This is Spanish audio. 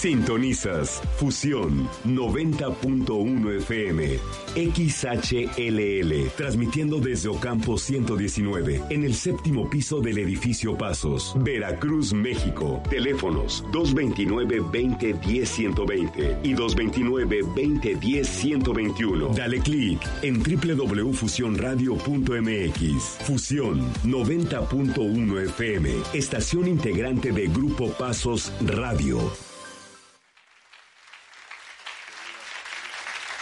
Sintonizas Fusión 90.1 FM, XHLL, transmitiendo desde Ocampo 119, en el séptimo piso del edificio Pasos, Veracruz, México. Teléfonos 229-2010-120 y 229-2010-121. Dale clic en www.fusionradio.mx. Fusión 90.1 FM, estación integrante de Grupo Pasos Radio.